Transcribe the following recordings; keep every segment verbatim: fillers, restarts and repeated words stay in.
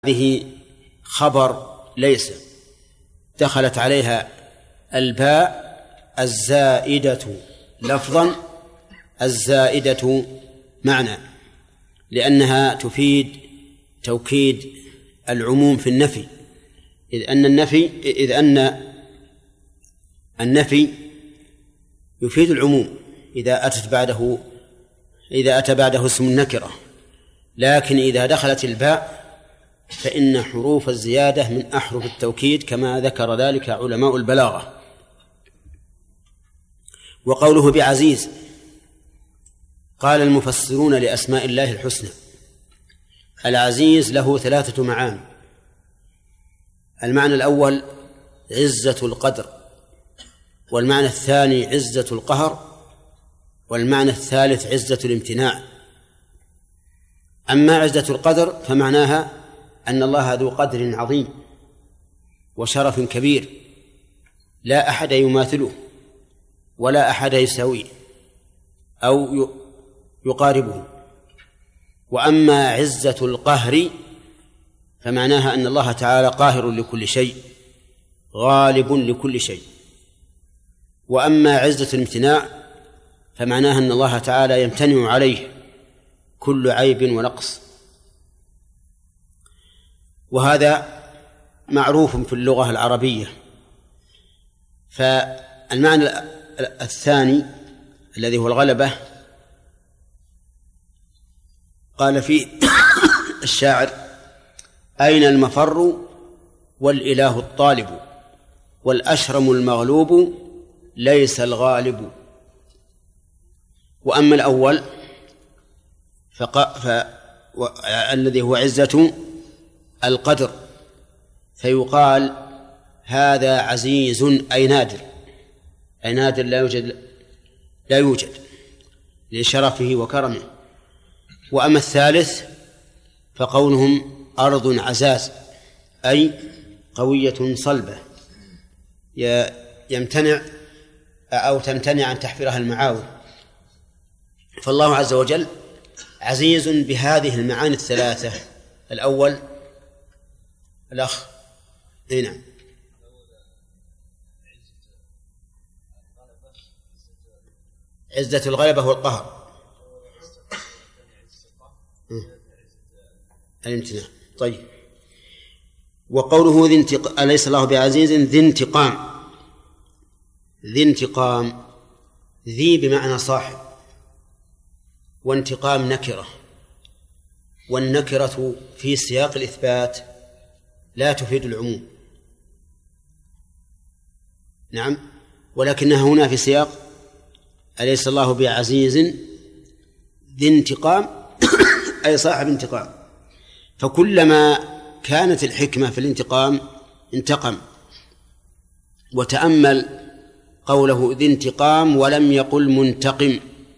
هذه خبر ليس دخلت عليها الباء الزائدة لفظا الزائدة معنى، لأنها تفيد توكيد العموم في النفي، إذ أن النفي إذ أن النفي يفيد العموم إذا أتت بعده إذا أتى بعده اسم النكرة، لكن إذا دخلت الباء فإن حروف الزيادة من أحرف التوكيد كما ذكر ذلك علماء البلاغة. وقوله بعزيز، قال المفسرون لأسماء الله الحسنى العزيز له ثلاثة معاني. المعنى الأول عزة القدر، والمعنى الثاني عزة القهر، والمعنى الثالث عزة الامتناع. أما عزة القدر فمعناها أن الله ذو قدر عظيم وشرف كبير لا أحد يماثله ولا أحد يساويه أو يقاربه. وأما عزة القهر فمعناها أن الله تعالى قاهر لكل شيء غالب لكل شيء. وأما عزة الامتناع فمعناها أن الله تعالى يمتنع عليه كل عيب ونقص. وهذا معروف في اللغة العربية. فالمعنى الثاني الذي هو الغلبة قال فيه الشاعر: أين المفر والإله الطالب والأشرم المغلوب ليس الغالب. وأما الأول فق... ف... و... الذي هو عزة القدر فيقال هذا عزيز أي نادر، أي نادر لا يوجد لا يوجد لشرفه وكرمه. وأما الثالث فقولهم أرض عزاز أي قوية صلبة يمتنع أو تمتنع عن تحفرها المعاول. فالله عز وجل عزيز بهذه المعاني الثلاثة. الأول الأخ هنا عزة الغلبة والقهر الامتناع. طيب. وقوله ذي انتقام، أليس الله بعزيز ذي انتقام. ذي انتقام، ذي بمعنى صاحب، وانتقام نكرة، والنكرة في سياق الإثبات لا تفيد العموم. نعم، ولكنها هنا في سياق أليس الله بعزيز ذي انتقام أي صاحب انتقام. فكلما كانت الحكمة في الانتقام انتقم. وتأمل قوله ذي انتقام ولم يقل منتقم،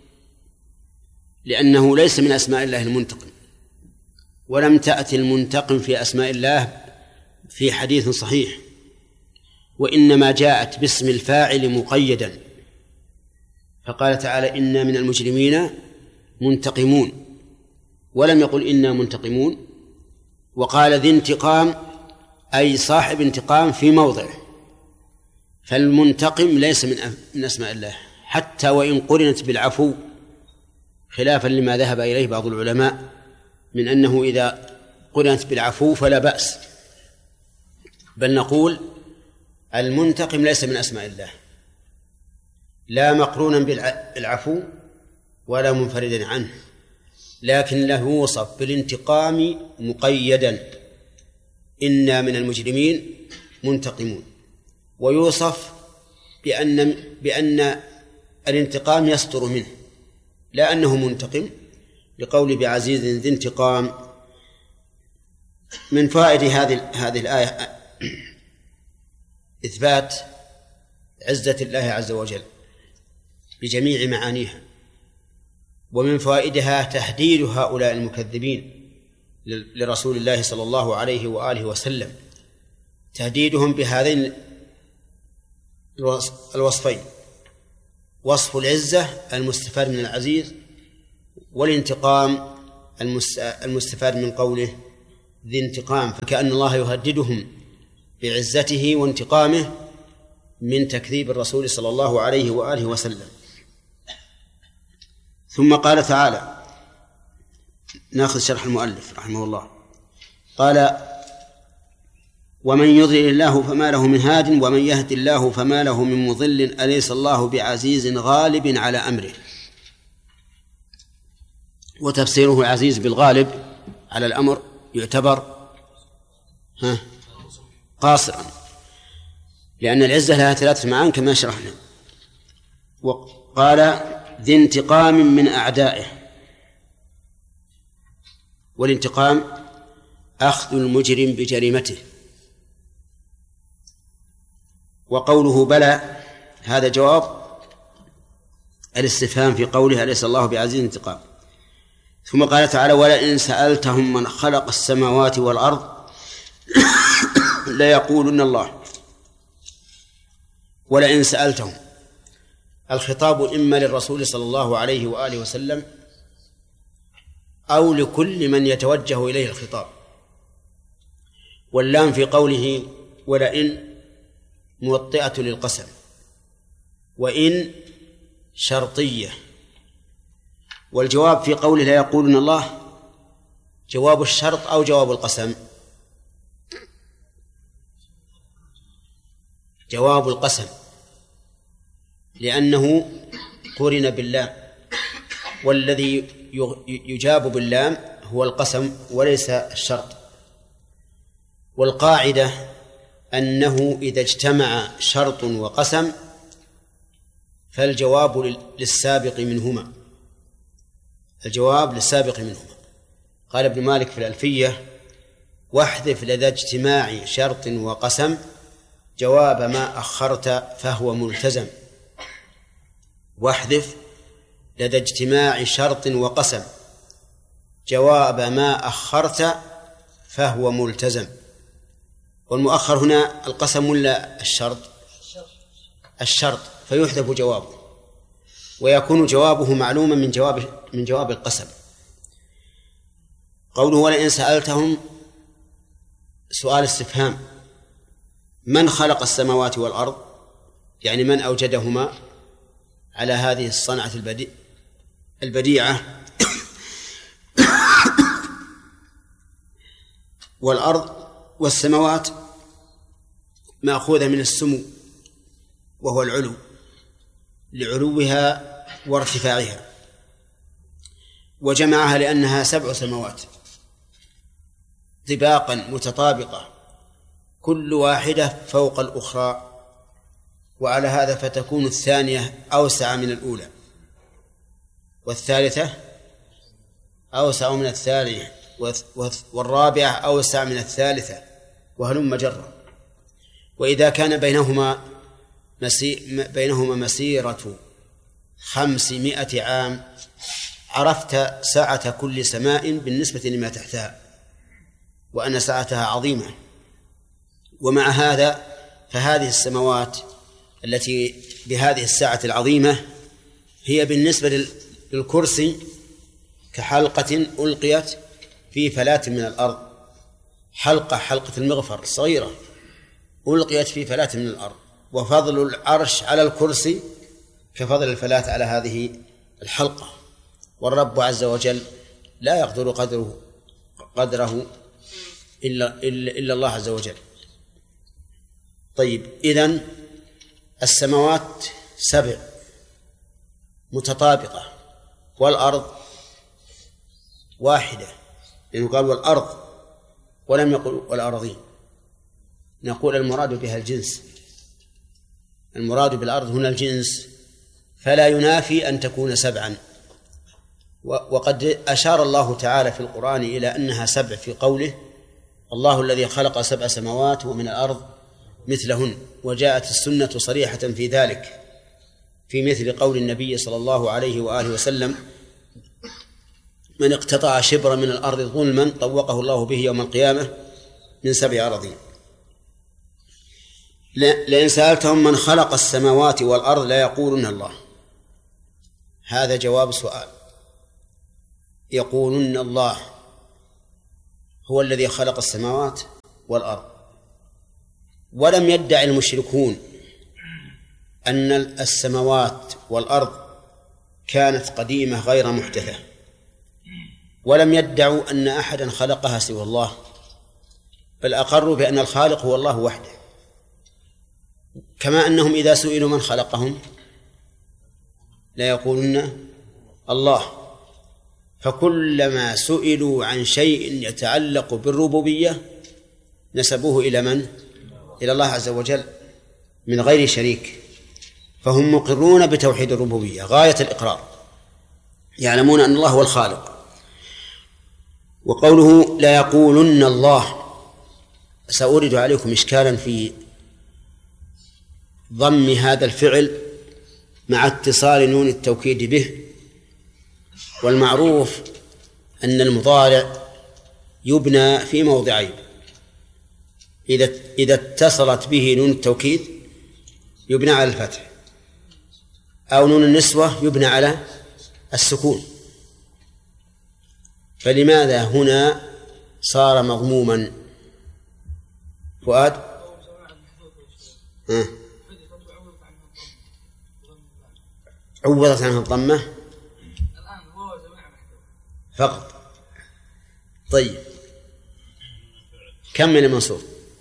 لأنه ليس من أسماء الله المنتقم، ولم تأتي المنتقم في أسماء الله في حديث صحيح، وإنما جاءت باسم الفاعل مقيدا. فقال تعالى إنا من المجرمين منتقمون، ولم يقل إنا منتقمون. وقال ذي انتقام أي صاحب انتقام في موضع. فالمنتقم ليس من أسماء الله حتى وإن قرنت بالعفو، خلافا لما ذهب إليه بعض العلماء من أنه إذا قرنت بالعفو فلا بأس، بل نقول المنتقم ليس من أسماء الله، لا مقرونا بالعفو ولا منفردا عنه، لكن له يوصف بالانتقام مقيدا إنا من المجرمين منتقمون، ويوصف بأن بأن الانتقام يصدر منه لا أنه منتقم، لقول بعزيز ذي انتقام. من فوائد هذه هذه الآية إثبات عزة الله عز وجل بجميع معانيها، ومن فوائدها تهديد هؤلاء المكذبين لرسول الله صلى الله عليه وآله وسلم، تهديدهم بهذين الوصفين: وصف العزة المستفاد من العزيز، والانتقام المستفاد من قوله ذي انتقام، فكأن الله يهددهم بعزته وانتقامه من تكذيب الرسول صلى الله عليه وآله وسلم. ثم قال تعالى، ناخذ شرح المؤلف رحمه الله، قال: ومن يضلل الله فما له من هاد ومن يهد الله فما له من مضل أليس الله بعزيز غالب على أمره. وتفسيره عزيز بالغالب على الأمر يعتبر ها قاصرا، لأن العزة لها ثلاثة معان كما شرحنا. وقال: ذي انتقام من أعدائه. والانتقام أخذ المجرم بجريمته. وقوله بلى هذا جواب الاستفهام في قوله أليس الله بعزيز انتقام. ثم قال تعالى: ولئن سألتهم من خلق السماوات والأرض ليقولن الله. ولئن سألتهم، الخطاب إما للرسول صلى الله عليه وآله وسلم أو لكل من يتوجه إليه الخطاب. واللام في قوله ولئن موطئة للقسم، وإن شرطية. والجواب في قوله لا يقولون الله جواب الشرط أو جواب القسم؟ جواب القسم، لأنه قرن باللام، والذي يجاب باللام هو القسم وليس الشرط. والقاعدة أنه إذا اجتمع شرط وقسم فالجواب للسابق منهما، الجواب للسابق منهما. قال ابن مالك في الألفية: واحذف لدى اجتماع شرط وقسم جواب ما أخرت فهو ملتزم. واحذف لدى اجتماع شرط وقسم جواب ما أخرت فهو ملتزم. والمؤخر هنا القسم ولا الشرط؟ الشرط، فيحذف جوابه ويكون جوابه معلوما من جواب من جواب القسم. قوله ولئن سألتهم سؤال استفهام، من خلق السماوات والأرض؟ يعني من أوجدهما على هذه الصنعة البديع البديعة والأرض والسماوات مأخوذة من السمو وهو العلو لعلوها وارتفاعها، وجمعها لأنها سبع سماوات طباقا متطابقة كل واحدة فوق الأخرى، وعلى هذا فتكون الثانية أوسع من الأولى، والثالثة أوسع من الثانية، والرابعة أوسع من الثالثة، وهلم جرا. وإذا كان بينهما مسي... بينهما مسيرة خمسمائة عام عرفت سعة كل سماء بالنسبة لما تحتها، وأن سعتها عظيمة. ومع هذا فهذه السماوات التي بهذه السعة العظيمة هي بالنسبة للكرسي كحلقة ألقيت في فلاة من الأرض، حلقة حلقة المغفر صغيرة ألقيت في فلاة من الأرض، وفضل العرش على الكرسي كفضل الفلاة على هذه الحلقة. والرب عز وجل لا يقدر قدره قدره إلا, إلا, إلا الله عز وجل. طيب، إذن السماوات سبع متطابقة، والأرض واحدة، لأنه قال والأرض ولم يقل والأرضين. نقول المراد بها الجنس، المراد بالأرض هنا الجنس، فلا ينافي أن تكون سبعا. وقد أشار الله تعالى في القرآن إلى أنها سبع في قوله الله الذي خلق سبع سماوات ومن الأرض مثلهن، وجاءت السنة صريحة في ذلك في مثل قول النبي صلى الله عليه وآله وسلم من اقتطع شبرا من الأرض ظلما طوقه الله به يوم القيامة من سبع أراضين. لئن سألتهم من خلق السماوات والأرض لا يقولون الله، هذا جواب سؤال. يقولون الله، هو الذي خلق السماوات والأرض. ولم يدع المشركون أن السماوات والأرض كانت قديمة غير محدثة، ولم يدعوا أن أحدا خلقها سوى الله، بل أقروا بأن الخالق هو الله وحده، كما أنهم إذا سئلوا من خلقهم لا يقولون الله. فكلما سئلوا عن شيء يتعلق بالربوبية نسبوه إلى من؟ إلى الله عز وجل من غير شريك. فهم مقرون بتوحيد الربوبية غاية الإقرار، يعلمون أن الله هو الخالق. وقوله لا يقولن الله، سأورد عليكم إشكالا في ضم هذا الفعل مع اتصال نون التوكيد به. والمعروف أن المضارع يبنى في موضعين: إذا إذا اتصلت به نون التوكيد يبنى على الفتح، أو نون النسوة يبنى على السكون. فلماذا هنا صار مضموما؟ فؤاد؟ أه. عوضت عنها الضمة فقط. طيب كمل المنصور.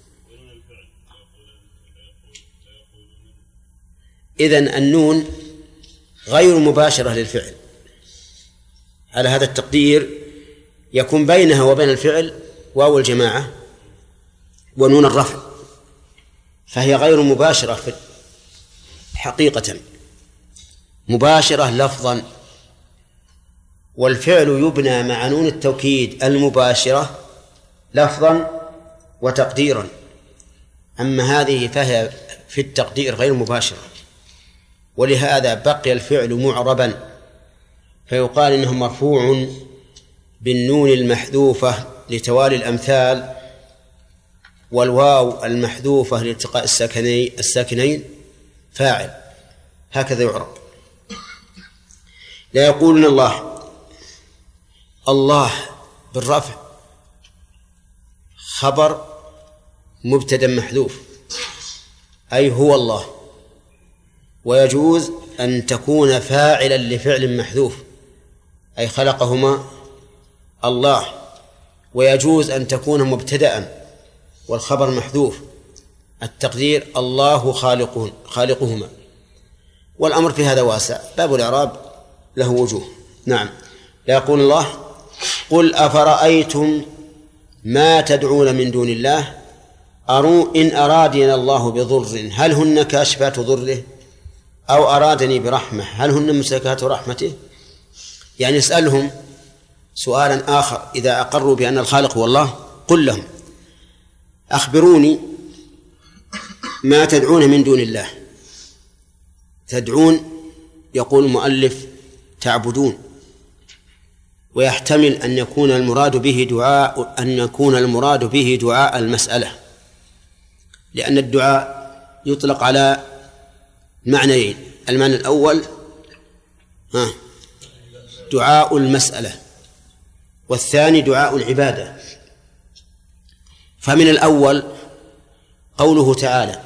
إذن النون غير مباشرة للفعل، على هذا التقدير يكون بينها وبين الفعل واو الجماعة ونون الرفع، فهي غير مباشرة حقيقة، مباشرة لفظا. والفعل يبنى مع نون التوكيد المباشرة لفظا وتقديرا، أما هذه فهي في التقدير غير مباشرة، ولهذا بقي الفعل معربا، فيقال إنه مرفوع بالنون المحذوفة لتوالي الأمثال، والواو المحذوفة لالتقاء الساكنين الساكنين فاعل، هكذا يعرب. لا يقولون الله، الله بالرفع خبر مبتدأ محذوف، أي هو الله، ويجوز أن تكون فاعلا لفعل محذوف أي خلقهما الله، ويجوز أن تكون مبتدأ والخبر محذوف، التقدير الله خالقون خالقهما. والأمر في هذا واسع، باب الإعراب له وجوه. نعم. لا يقول الله قل أفرأيتم ما تدعون من دون الله أروا إن أرادنا الله بضر هل هن كاشفات ضره أو أرادني برحمة هل هن ممسكات رحمته. يعني اسألهم سؤالا آخر إذا أقروا بأن الخالق هو الله، قل لهم أخبروني ما تدعون من دون الله. تدعون يقول المؤلف تعبدون، ويحتمل أن يكون المراد به دعاء أن يكون المراد به دعاء المسألة، لأن الدعاء يطلق على معنيين: المعنى الأول ها دعاء المسألة، والثاني دعاء العبادة. فمن الأول قوله تعالى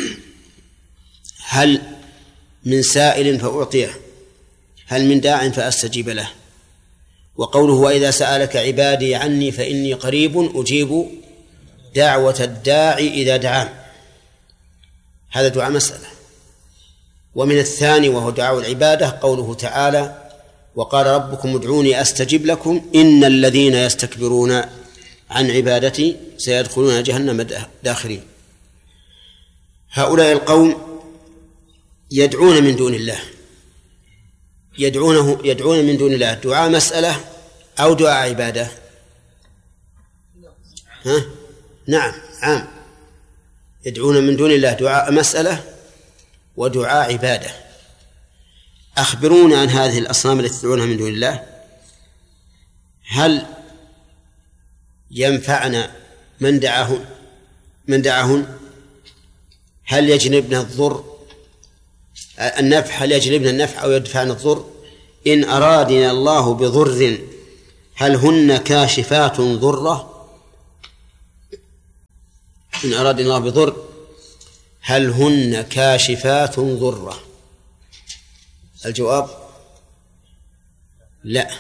هل من سائل فأعطيه هل من داع فأستجيب له، وقوله وإذا سألك عبادي عني فإني قريب أجيب دعوة الداعي إذا دعان، هذا دعاء مسألة. ومن الثاني وهو دعاء العبادة قوله تعالى وقال ربكم ادعوني أستجب لكم إن الذين يستكبرون عن عبادتي سيدخلون جهنم داخرين. هؤلاء القوم يدعون من دون الله، يدعونه يدعون من دون الله دعاء مسألة أو دعاء عبادة؟ ها؟ نعم عام، يدعون من دون الله دعاء مسألة ودعاء عبادة. أخبرونا عن هذه الأصنام التي تدعونها من دون الله، هل ينفعنا من دعاهن من دعاهن هل يجلبنا الضر النفع هل يجلبنا النفع أو يدفعنا الضر؟ إن أرادنا الله بضر هل هن كاشفات ضره إن أراد الله بضر هل هن كاشفات ضره؟ الجواب لا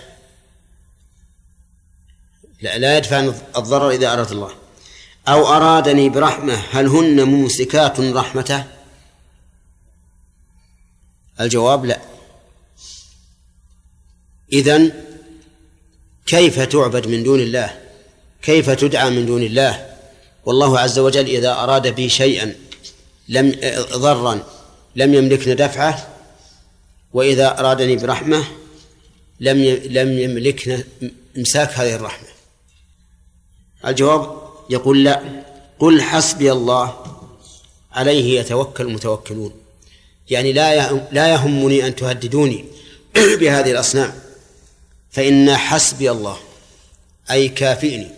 لا, لا يدفع الضرر إذا أراد الله. أو أرادني برحمة هل هن ممسكات رحمته؟ الجواب لا. إذن كيف تعبد من دون الله؟ كيف تدعى من دون الله والله عز وجل إذا أراد بي شيئا لم ضرا لم يملكن دفعه، وإذا أرادني برحمة لم لم يملكن إمساك هذه الرحمة؟ الجواب يقول لا. قل حسبي الله عليه يتوكل المتوكلون، يعني لا لا يهمني أن تهددوني بهذه الأصنام، فإن حسبي الله أي كافئني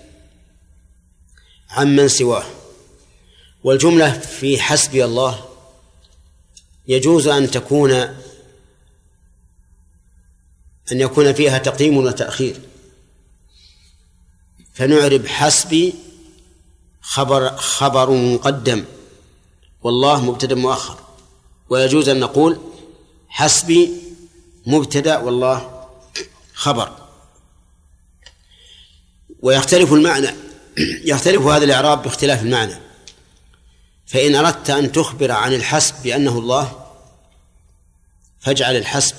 عمن سواه. والجملة في حسبي الله يجوز أن تكون أن يكون فيها تقديم وتأخير، فنعرب حسبي خبر خبر مقدم والله مبتدأ مؤخر، ويجوز أن نقول حسبي مبتدأ والله خبر. ويختلف المعنى، يختلف هذا الإعراب باختلاف المعنى. فإن أردت أن تخبر عن الحسب بأنه الله فاجعل الحسب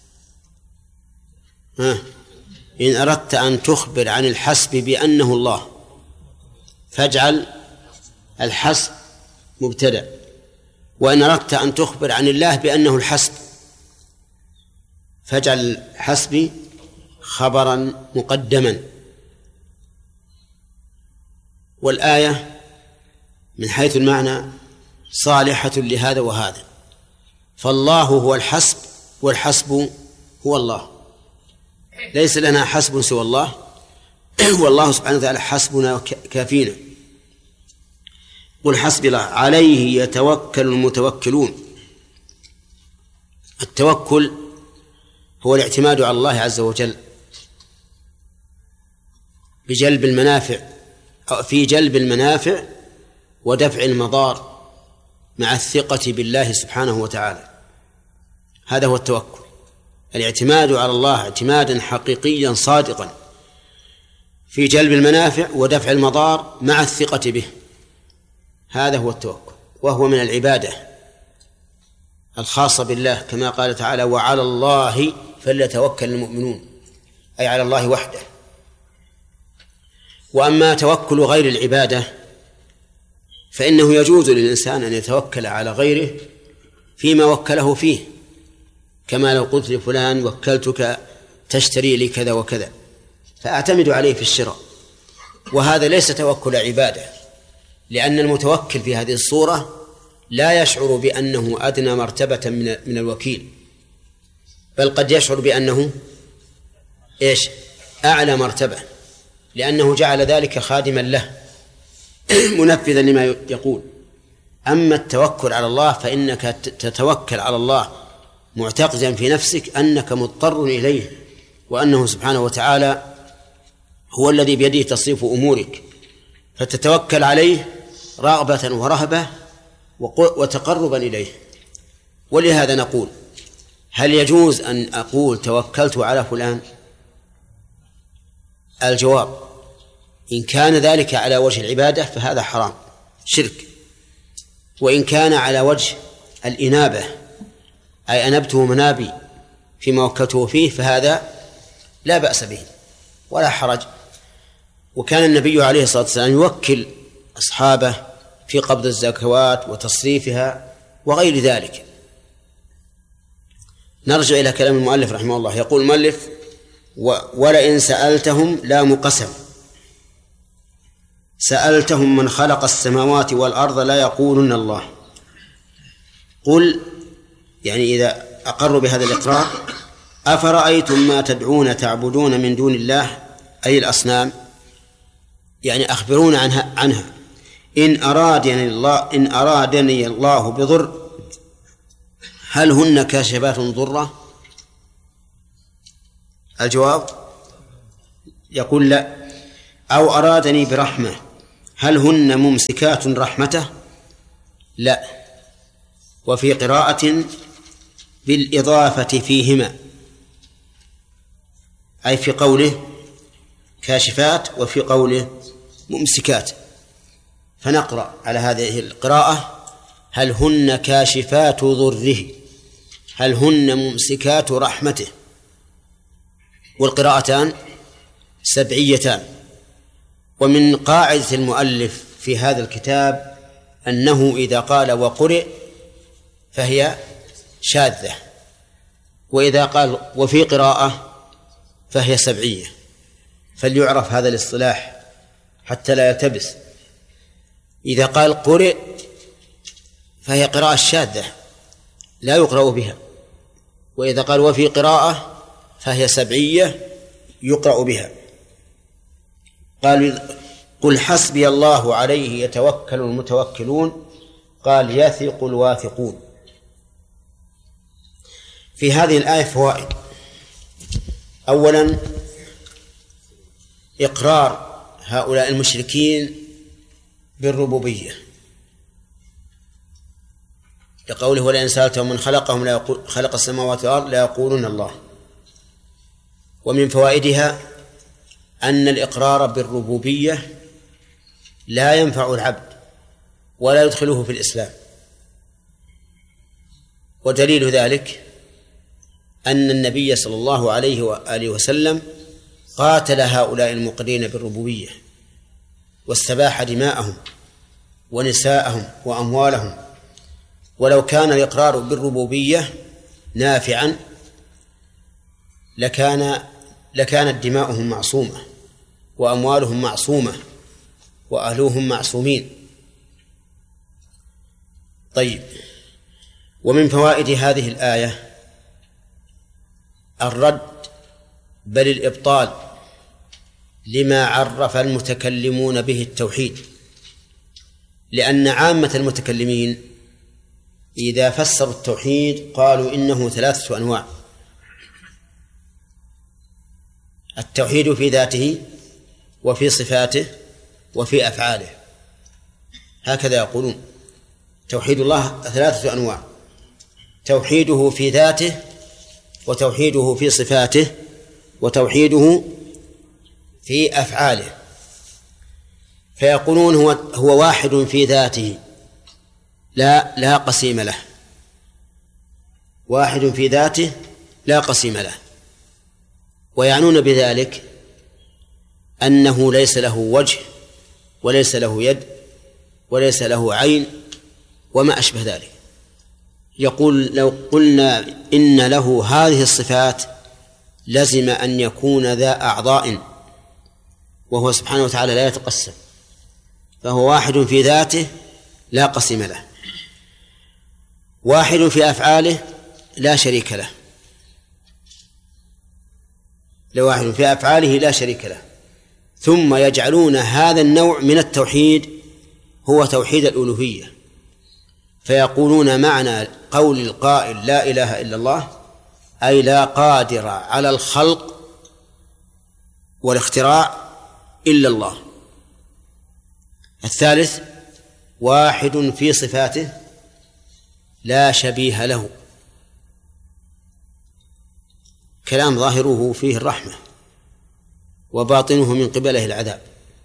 ها. إن أردت أن تخبر عن الحسب بأنه الله فاجعل الحسب مبتدأ. وإن أردت أن تخبر عن الله بأنه الحسب فاجعل الحسب خبرا مقدما. والآية من حيث المعنى صالحة لهذا وهذا، فالله هو الحسب والحسب هو الله، ليس لنا حسب سوى الله، والله سبحانه وتعالى حسبنا كافينا. قل حسبي الله عليه يتوكل المتوكلون. التوكل هو الاعتماد على الله عز وجل بجلب المنافع أو في جلب المنافع ودفع المضار مع الثقة بالله سبحانه وتعالى. هذا هو التوكل، الاعتماد على الله اعتمادا حقيقيا صادقا في جلب المنافع ودفع المضار مع الثقة به. هذا هو التوكل، وهو من العبادة الخاصة بالله، كما قال تعالى وعلى الله فليتوكل المؤمنون، أي على الله وحده. وأما توكل غير العبادة فإنه يجوز للإنسان أن يتوكل على غيره فيما وكله فيه، كما لو قلت لفلان وكلتك تشتري لي كذا وكذا فأعتمد عليه في الشراء، وهذا ليس توكل عبادة، لأن المتوكل في هذه الصورة لا يشعر بأنه أدنى مرتبة من من الوكيل، بل قد يشعر بأنه إيش أعلى مرتبة، لأنه جعل ذلك خادما له منفذا لما يقول. أما التوكل على الله فإنك تتوكل على الله معتقدا في نفسك أنك مضطر إليه، وأنه سبحانه وتعالى هو الذي بيده تصريف أمورك، فتتوكل عليه رغبة ورهبة وتقربا إليه. ولهذا نقول هل يجوز أن أقول توكلت على فلان؟ الجواب إن كان ذلك على وجه العبادة فهذا حرام شرك، وإن كان على وجه الإنابة أي أنبته منابي فيما وكلته فيه فهذا لا بأس به ولا حرج. وكان النبي عليه الصلاة والسلام يوكل أصحابه في قبض الزكوات وتصريفها وغير ذلك. نرجع إلى كلام المؤلف رحمه الله. يقول المؤلف ولئن سألتهم لام قسم، سألتهم من خلق السماوات والأرض لا يقولن الله. قل يعني إذا أقروا بهذا الإقرار أفرأيتم ما تدعون تعبدون من دون الله أي الأصنام، يعني أخبرون عنها, عنها إن أرادني الله إن أرادني الله بضر هل هن كاشفات ضره؟ الجواب يقول لا. أو أرادني برحمة هل هن ممسكات رحمته؟ لا. وفي قراءة بالإضافة فيهما، أي في قوله كاشفات وفي قوله ممسكات. فنقرأ على هذه القراءة: هل هن كاشفات ضره، هل هن ممسكات رحمته. والقراءتان سبعيتان. ومن قاعدة المؤلف في هذا الكتاب أنه إذا قال وقرئ فهي شاذة، وإذا قال وفي قراءة فهي سبعية، فليعرف هذا الاصطلاح حتى لا يلتبس. إذا قال قرئ فهي قراءة شاذة لا يقرأ بها، وإذا قال وفي قراءة فهي سبعية يقرأ بها. قال قل حسبي الله عليه يتوكل المتوكلون، قال يثق الواثقون. في هذه الآية فوائد. أولا إقرار هؤلاء المشركين بالربوبية لقوله ولئن سألتهم من خلقهم لا يقول خلق السماوات والأرض لا يقولون الله. ومن فوائدها أن الإقرار بالربوبية لا ينفع العبد ولا يدخله في الإسلام، ودليل ذلك أن النبي صلى الله عليه وآله وسلم قاتل هؤلاء المقرين بالربوبية واستباح دماءهم ونساءهم وأموالهم. ولو كان الإقرار بالربوبية نافعا لكان لكانت دماؤهم معصومة وأموالهم معصومة وأهلهم معصومين. طيب، ومن فوائد هذه الآية الرد بل الإبطال لما عرف المتكلمون به التوحيد، لأن عامة المتكلمين إذا فسروا التوحيد قالوا إنه ثلاثة أنواع: التوحيد في ذاته وفي صفاته وفي أفعاله، هكذا يقولون. توحيد الله ثلاثة أنواع: توحيده في ذاته، وتوحيده في صفاته، وتوحيده في أفعاله. فيقولون هو هو واحد في ذاته لا لا قسيم له، واحد في ذاته لا قسيم له، ويعنون بذلك أنه ليس له وجه وليس له يد وليس له عين وما أشبه ذلك. يقول لو قلنا إن له هذه الصفات لزم أن يكون ذا أعضاء، وهو سبحانه وتعالى لا يتقسم، فهو واحد في ذاته لا قسم له، واحد في أفعاله لا شريك له، لواحد في أفعاله لا شريك له. ثم يجعلون هذا النوع من التوحيد هو توحيد الألوهية، فيقولون معنى قول القائل لا إله إلا الله أي لا قادر على الخلق والاختراع إلا الله. الثالث واحد في صفاته لا شبيه له، كلام ظاهره فيه الرحمة وباطنه من قبله العذاب.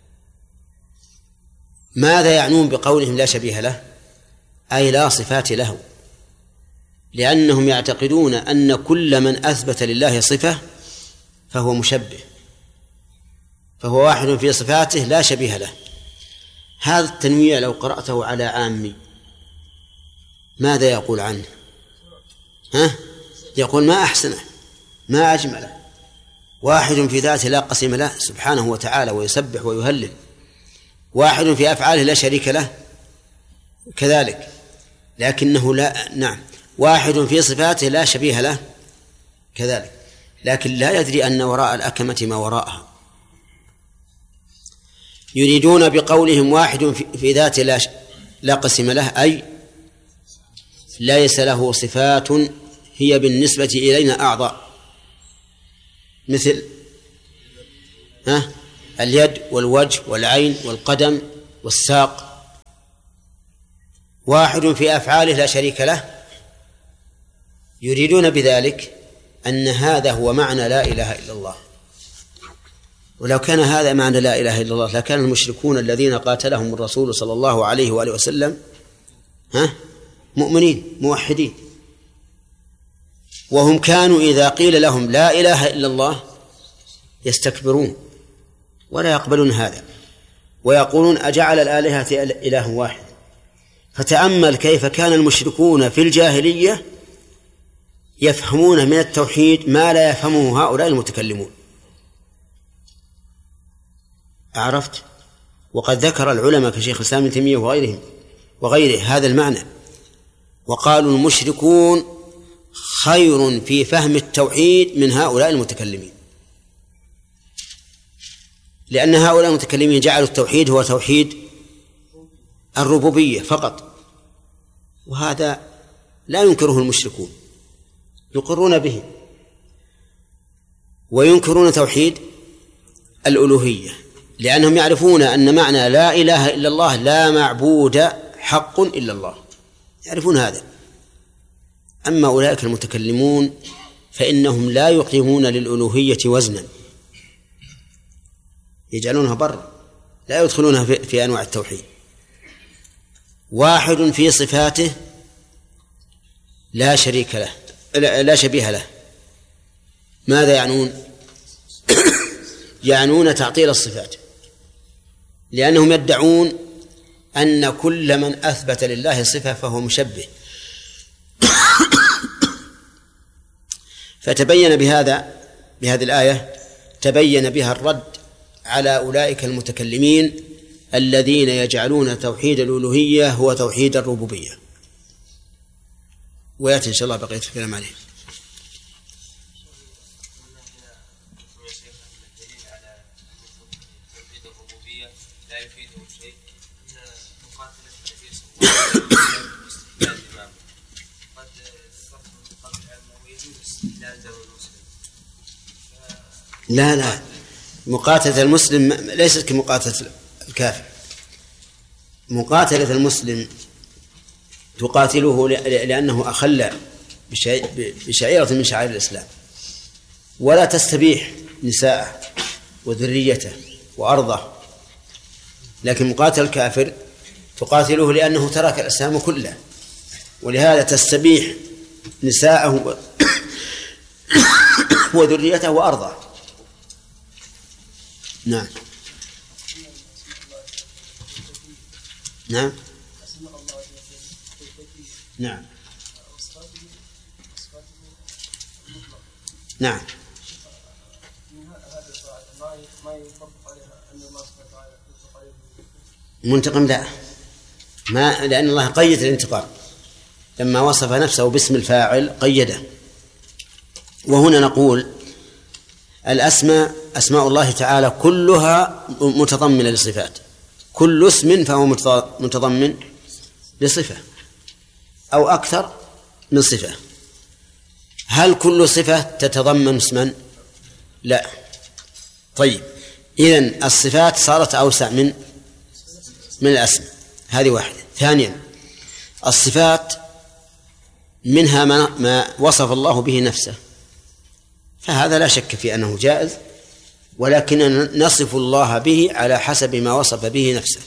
ماذا يعنون بقولهم لا شبيه له؟ أي لا صفات له، لأنهم يعتقدون أن كل من أثبت لله صفة فهو مشبه، فهو واحد في صفاته لا شبيه له. هذا التنويع لو قرأته على عامي ماذا يقول عنه؟ ها؟ يقول ما أحسنه ما أجمله، واحد في ذاته لا قسم له سبحانه وتعالى ويسبح ويهلل، واحد في أفعاله لا شريك له كذلك، لكنه لا نعم واحد في صفاته لا شبيه له كذلك، لكن لا يدري أن وراء الأكمة ما وراءها. يريدون بقولهم واحد في ذاته لا, لا قسم له أي ليس له صفات هي بالنسبة إلينا أعضاء، مثل ها اليد والوجه والعين والقدم والساق، واحد في أفعاله لا شريك له، يريدون بذلك أن هذا هو معنى لا إله إلا الله. ولو كان هذا معنى لا إله إلا الله لكان المشركون الذين قاتلهم الرسول صلى الله عليه وآله وسلم ها مؤمنين موحدين، وهم كانوا إذا قيل لهم لا إله إلا الله يستكبرون ولا يقبلون هذا، ويقولون أجعل الآلهة إله واحد. فتأمل كيف كان المشركون في الجاهلية يفهمون من التوحيد ما لا يفهمه هؤلاء المتكلمون. عرفت؟ وقد ذكر العلماء كشيخ الإسلام ابن تيمية وغيرهم وغيره هذا المعنى، وقالوا المشركون خير في فهم التوحيد من هؤلاء المتكلمين، لأن هؤلاء المتكلمين جعلوا التوحيد هو توحيد الربوبية فقط، وهذا لا ينكره المشركون، يقرون به، وينكرون توحيد الألوهية لأنهم يعرفون أن معنى لا إله إلا الله لا معبود حق إلا الله، يعرفون هذا. أما أولئك المتكلمون فإنهم لا يقيمون للألوهية وزنا، يجعلونها بر، لا يدخلونها في, في أنواع التوحيد. واحد في صفاته لا شريك له لا, لا شبيه له. ماذا يعنون؟ يعنون تعطيل الصفات، لأنهم يدعون أن كل من أثبت لله صفة فهو مشبه. فتبين بهذا بهذه الآية تبين بها الرد على أولئك المتكلمين الذين يجعلون توحيد الألوهية هو توحيد الربوبية. ويأتي إن شاء الله بقية الكلام عليه. لا لا مقاتلة المسلم ليست كمقاتلة الكافر. مقاتلة المسلم تقاتله لأنه أخل بشعيرة من شعائر الإسلام، ولا تستبيح نساءه وذريته وأرضه. لكن مقاتل الكافر تقاتله لأنه ترك الإسلام كله، ولهذا تستبيح نساءه وذريته وأرضه. نعم نعم نعم نعم منتقم لا ما لأن الله قيد الانتقام لما وصف نفسه باسم الفاعل قيده. وهنا نقول الأسماء أسماء الله تعالى كلها متضمنة لصفات، كل اسم فهو متضمن لصفة أو أكثر من صفة. هل كل صفة تتضمن اسما؟ لا. طيب إذن الصفات صارت أوسع من من الأسماء، هذه واحدة. ثانيا الصفات منها ما, ما وصف الله به نفسه، فهذا لا شك في أنه جائز، ولكننا نصف الله به على حسب ما وصف به نفسه.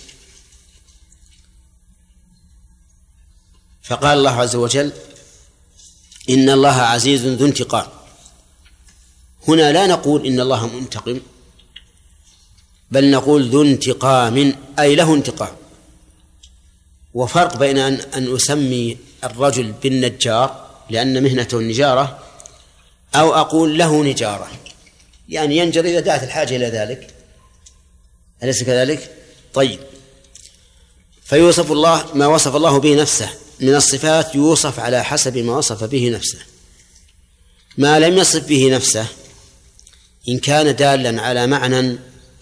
فقال الله عز وجل إن الله عزيز ذو انتقام. هنا لا نقول إن الله منتقم، بل نقول ذو انتقام أي له انتقام. وفرق بين أن, أن أسمي الرجل بالنجار لأن مهنته النجارة، أو أقول له نجارة يعني ينجر إذا دعت الحاجة إلى ذلك، أليس كذلك؟ طيب فيوصف الله ما وصف الله به نفسه من الصفات يوصف على حسب ما وصف به نفسه. ما لم يصف به نفسه إن كان دالا على معنى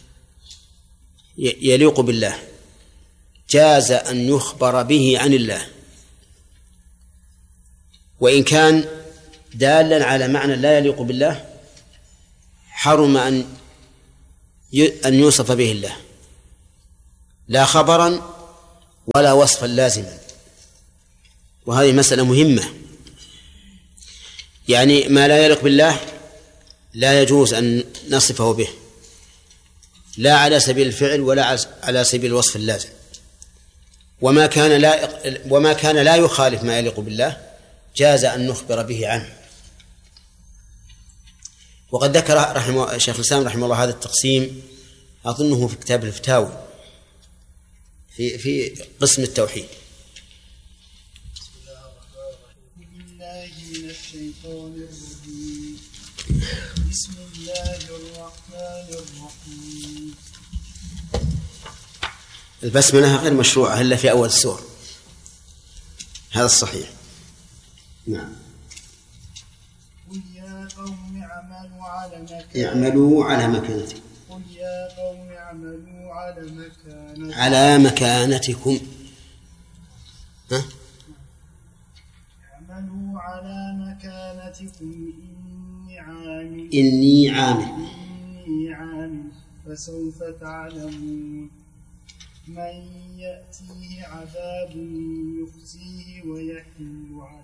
يليق بالله جاز أن يخبر به عن الله، وإن كان دالا على معنى لا يليق بالله حرم أن أن يوصف به الله، لا خبرا ولا وصفا لازما. وهذه مسألة مهمة، يعني ما لا يليق بالله لا يجوز أن نصفه به، لا على سبيل الفعل ولا على سبيل الوصف اللازم. وما كان لا وما كان لا يخالف ما يليق بالله جاز أن نخبر به عنه. وقد ذكر رحمه شيخ الإسلام رحمه الله هذا التقسيم أظنه في كتاب الفتاوي في في قسم التوحيد. بسم الله الرحمن الرحيم. البسملة غير مشروعة إلا في أول السور، هذا الصحيح. نعم. قل يا قوم اعملوا على مكانتكم اعملوا على مكانتكم قل يا قوم اعملوا على مكانتكم على مكانتكم ها؟ اعملوا على مكانتكم إني عامل إني عامل إني عامل فسوف تعلمون من يأتيه عذاب يخزيه ويحل عليه